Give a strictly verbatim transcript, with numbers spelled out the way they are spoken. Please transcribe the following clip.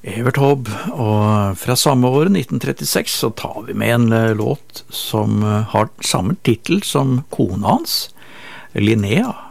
Evert Taube, og fra samme år, nitten trettiseks, så tar vi med en uh, låt som uh, har samme titel som kona hans, Linnea.